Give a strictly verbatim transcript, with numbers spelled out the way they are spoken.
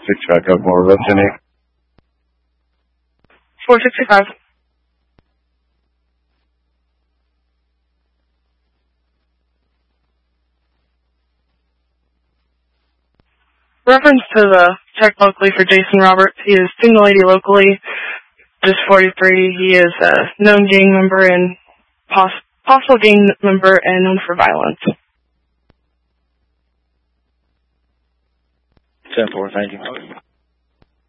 sixty-five, Coke Road, Jenny. four sixty-five. Reference to the check locally for Jason Roberts. He is single lady locally, just forty-three. He is a known gang member and poss possible gang member and known for violence. ten four, thank you.